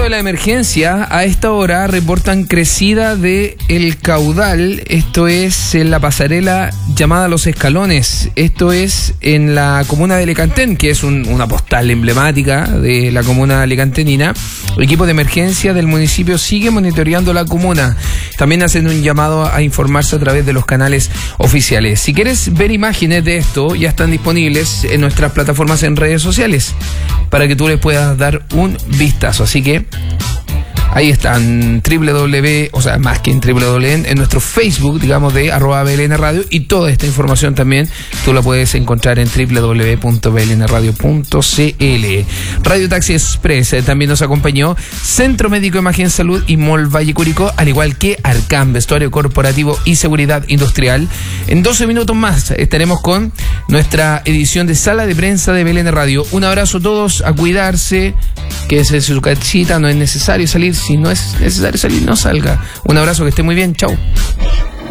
de la emergencia, a esta hora reportan crecida de el caudal. Esto es en la pasarela llamada Los Escalones. Esto es en la comuna de Alicantén, que es una postal emblemática de la comuna alicantenina. El equipo de emergencia del municipio sigue monitoreando la comuna. También hacen un llamado a informarse a través de los canales oficiales. Si quieres ver imágenes de esto, ya están disponibles en nuestras plataformas en redes sociales para que tú les puedas dar un vistazo. Así que ahí están, más que en www, en nuestro Facebook, digamos, de @BLN Radio, y toda esta información también tú la puedes encontrar en www.blnradio.cl. Radio Taxi Express también nos acompañó, Centro Médico Imagen Salud y Mall Valle Curicó, al igual que Arcam, vestuario corporativo y seguridad industrial. En 12 minutos más estaremos con nuestra edición de Sala de Prensa de BLN Radio. Un abrazo a todos, a cuidarse, quédese en su casita, no es necesario salir. Si no es necesario salir, no salga. Un abrazo, que esté muy bien. Chau.